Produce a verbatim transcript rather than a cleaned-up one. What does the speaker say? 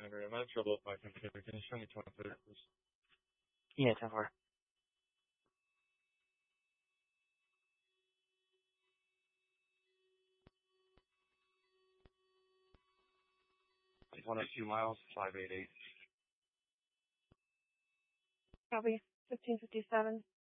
Andrew, I'm having trouble with my computer. Can you show me twenty-three, please? Yeah, ten four. one oh two miles, five eight eight. Copy. fifteen fifty-seven.